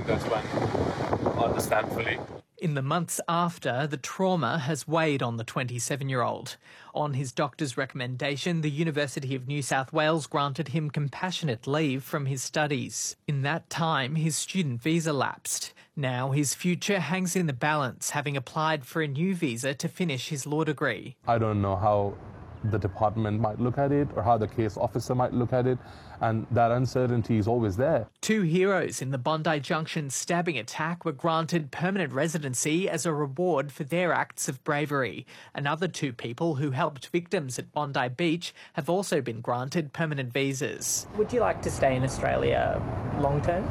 go to and understand fully. In the months after, the trauma has weighed on the 27-year-old. On his doctor's recommendation, the University of New South Wales granted him compassionate leave from his studies. In that time, his student visa lapsed. Now his future hangs in the balance, having applied for a new visa to finish his law degree. I don't know how the department might look at it or how the case officer might look at it, and that uncertainty is always there. Two heroes in the Bondi Junction stabbing attack were granted permanent residency as a reward for their acts of bravery. Another two people who helped victims at Bondi Beach have also been granted permanent visas. Would you like to stay in Australia long term?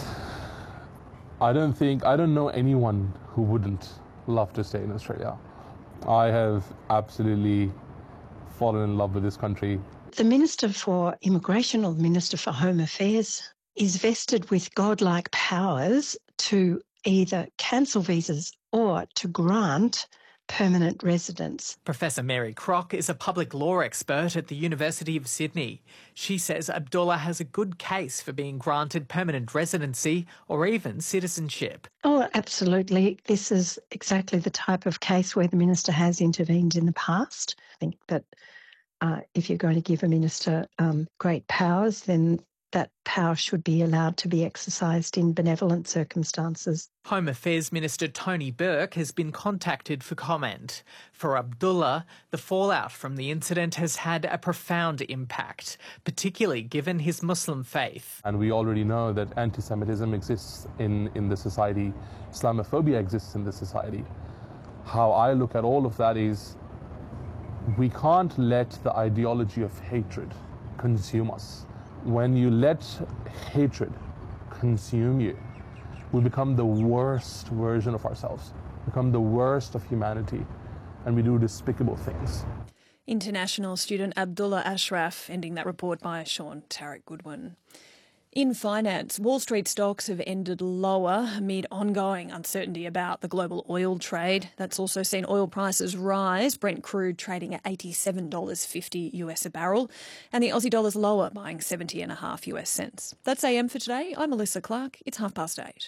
I don't know anyone who wouldn't love to stay in Australia. I have absolutely fallen in love with this country. The Minister for Immigration, or the Minister for Home Affairs, is vested with godlike powers to either cancel visas or to grant permanent residence. Professor Mary Crock is a public law expert at the University of Sydney. She says Abdullah has a good case for being granted permanent residency or even citizenship. Oh, absolutely. This is exactly the type of case where the Minister has intervened in the past. I think that if you're going to give a minister great powers, then that power should be allowed to be exercised in benevolent circumstances. Home Affairs Minister Tony Burke has been contacted for comment. For Abdullah, the fallout from the incident has had a profound impact, particularly given his Muslim faith. And we already know that anti-Semitism exists in the society. Islamophobia exists in the society. How I look at all of that is we can't let the ideology of hatred consume us. When you let hatred consume you, we become the worst version of ourselves, become the worst of humanity, and we do despicable things. International student Abdullah Ashraf, ending that report by Sean Tarek Goodwin. In finance, Wall Street stocks have ended lower amid ongoing uncertainty about the global oil trade. That's also seen oil prices rise, Brent crude trading at $87.50 US a barrel, and the Aussie dollar's lower, buying 70.5 US cents. That's AM for today. I'm Melissa Clark. It's 8:30.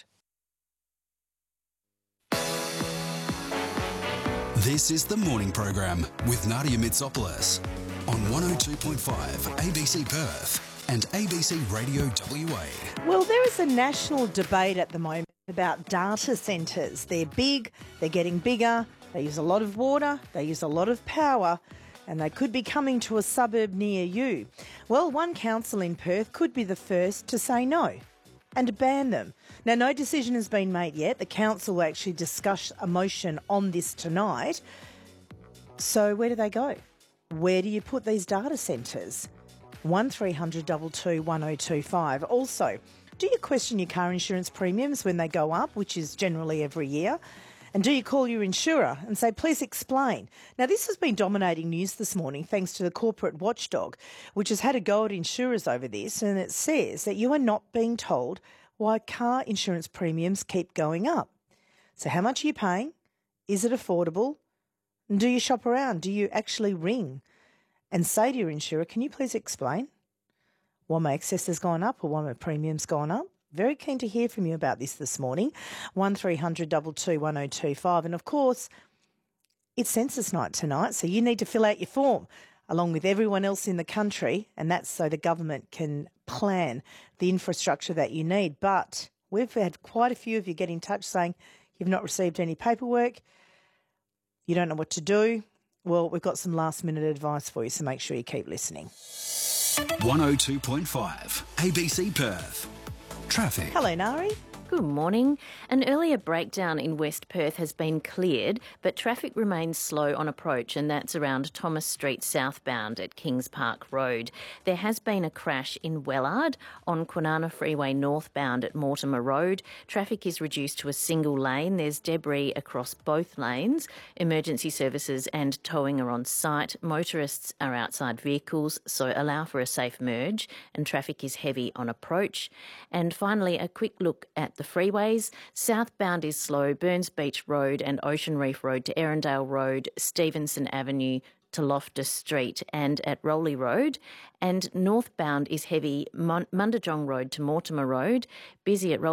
This is the morning program with Nadia Mitsopoulos on 102.5 ABC Perth and ABC Radio WA. Well, there is a national debate at the moment about data centres. They're big, they're getting bigger, they use a lot of water, they use a lot of power, and they could be coming to a suburb near you. Well, one council in Perth could be the first to say no and ban them. Now, no decision has been made yet. The council will actually discuss a motion on this tonight. So where do they go? Where do you put these data centres? 1300 22 1025. Also, do you question your car insurance premiums when they go up, which is generally every year? And do you call your insurer and say, please explain? Now, this has been dominating news this morning thanks to the corporate watchdog, which has had a go at insurers over this, and it says that you are not being told why car insurance premiums keep going up. So how much are you paying? Is it affordable? And do you shop around? Do you actually ring and say to your insurer, can you please explain why my excess has gone up or why my premium's gone up? Very keen to hear from you about this morning. 1300 22 1025. And of course, it's census night tonight, so you need to fill out your form along with everyone else in the country, and that's so the government can plan the infrastructure that you need. But we've had quite a few of you get in touch saying you've not received any paperwork, you don't know what to do. Well, we've got some last-minute advice for you, so make sure you keep listening. 102.5 ABC Perth. Traffic. Hello, Nari. Good morning. An earlier breakdown in West Perth has been cleared, but traffic remains slow on approach, and that's around Thomas Street southbound at Kings Park Road. There has been a crash in Wellard on Kwinana Freeway northbound at Mortimer Road. Traffic is reduced to a single lane. There's debris across both lanes. Emergency services and towing are on site. Motorists are outside vehicles, so allow for a safe merge, and traffic is heavy on approach. And finally, a quick look at the freeways. Southbound is slow, Burns Beach Road and Ocean Reef Road to Erindale Road, Stevenson Avenue to Loftus Street and at Rowley Road. And northbound is heavy, Mundajong Road to Mortimer Road, busy at